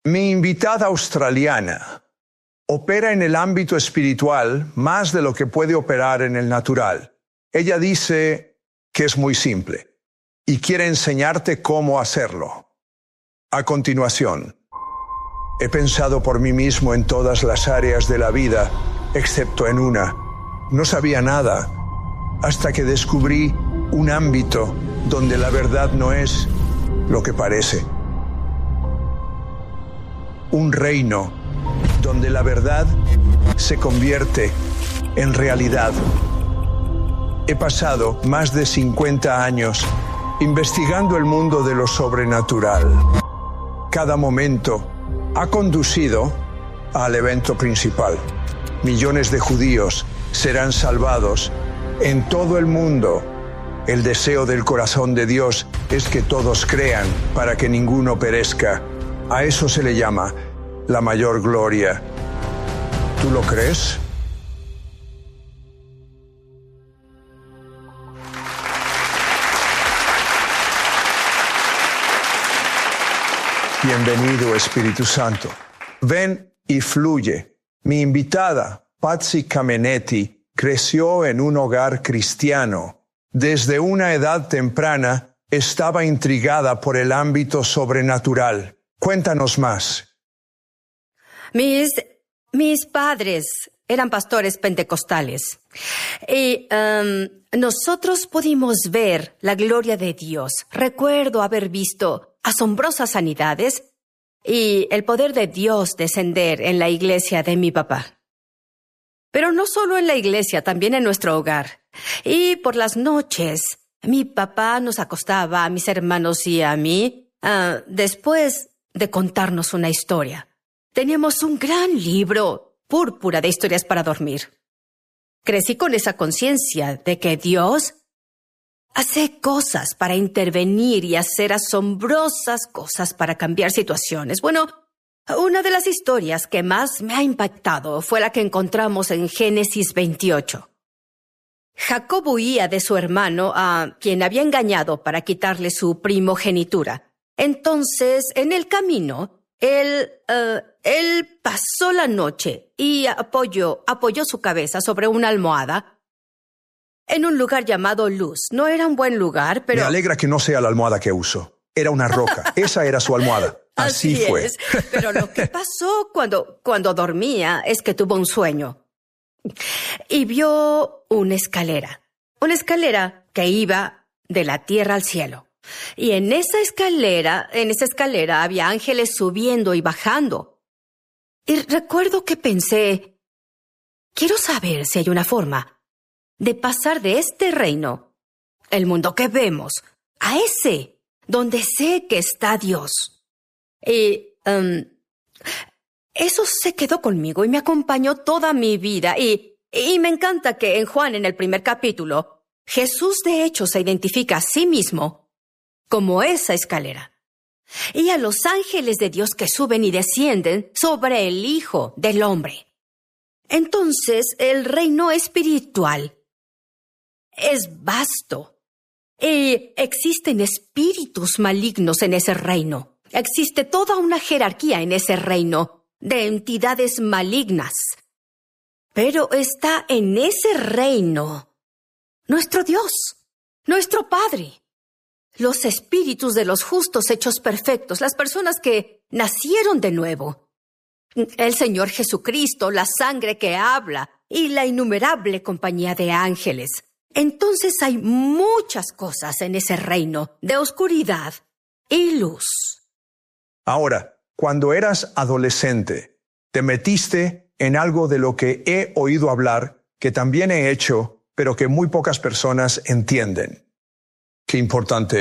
Mi invitada australiana opera en el ámbito espiritual más de lo que puede operar en el natural. Ella dice que es muy simple y quiere enseñarte cómo hacerlo. A continuación, he pensado por mí mismo en todas las áreas de la vida, excepto en una. No sabía nada hasta que descubrí un ámbito donde la verdad no es lo que parece. Un reino donde la verdad se convierte en realidad. He pasado más de 50 años investigando el mundo de lo sobrenatural. Cada momento ha conducido al evento principal. Millones de judíos serán salvados en todo el mundo. El deseo del corazón de Dios es que todos crean para que ninguno perezca. A eso se le llama la mayor gloria. ¿Tú lo crees? Bienvenido, Espíritu Santo. Ven y fluye. Mi invitada, Patsy Cameneti, creció en un hogar cristiano. Desde una edad temprana estaba intrigada por el ámbito sobrenatural. Cuéntanos más. Mis padres eran pastores pentecostales y nosotros pudimos ver la gloria de Dios. Recuerdo haber visto asombrosas sanidades y el poder de Dios descender en la iglesia de mi papá. Pero no solo en la iglesia, también en nuestro hogar. Y por las noches, mi papá nos acostaba a mis hermanos y a mí después de contarnos una historia. Teníamos un gran libro púrpura de historias para dormir. Crecí con esa conciencia de que Dios hace cosas para intervenir y hacer asombrosas cosas para cambiar situaciones. Bueno, una de las historias que más me ha impactado fue la que encontramos en Génesis 28. Jacob huía de su hermano, a quien había engañado para quitarle su primogenitura. Entonces, en el camino, él pasó la noche y apoyó su cabeza sobre una almohada en un lugar llamado Luz. No era un buen lugar, pero... Me alegra que no sea la almohada que uso. Era una roca. Esa era su almohada. Así fue. Es. Pero lo que pasó cuando dormía es que tuvo un sueño y vio una escalera que iba de la tierra al cielo. Y en esa escalera había ángeles subiendo y bajando. Y recuerdo que pensé, quiero saber si hay una forma de pasar de este reino, el mundo que vemos, a ese donde sé que está Dios. Y eso se quedó conmigo y me acompañó toda mi vida. Y me encanta que en Juan, en el primer capítulo, Jesús de hecho se identifica a sí mismo como esa escalera. Y a los ángeles de Dios que suben y descienden sobre el Hijo del Hombre. Entonces, el reino espiritual es vasto. Y existen espíritus malignos en ese reino. Existe toda una jerarquía en ese reino de entidades malignas. Pero está en ese reino nuestro Dios, nuestro Padre. Los espíritus de los justos hechos perfectos, las personas que nacieron de nuevo. El Señor Jesucristo, la sangre que habla y la innumerable compañía de ángeles. Entonces hay muchas cosas en ese reino de oscuridad y luz. Ahora, cuando eras adolescente, te metiste en algo de lo que he oído hablar, que también he hecho, pero que muy pocas personas entienden. Qué importante